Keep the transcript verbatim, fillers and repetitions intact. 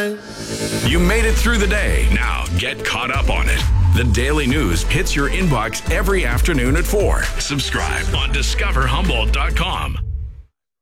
night. You made it through the day. Now get caught up on it. The Daily News hits your inbox every afternoon at four. Subscribe on discover humboldt dot com.